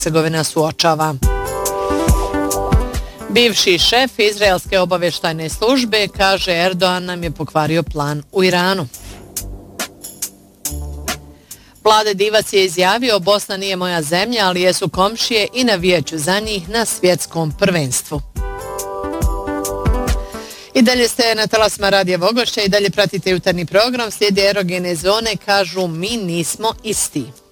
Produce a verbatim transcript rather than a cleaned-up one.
Hercegovina suočava. Bivši šef izraelske obavještajne službe kaže Erdogan nam je pokvario plan u Iranu. Vlade Divac je izjavio Bosna nije moja zemlja, ali jesu komšije i navijaću za njih na svjetskom prvenstvu. I dalje ste na talasima Radija Vogošća i dalje pratite jutarnji program. Slijedi erogene zone, kažu mi nismo isti.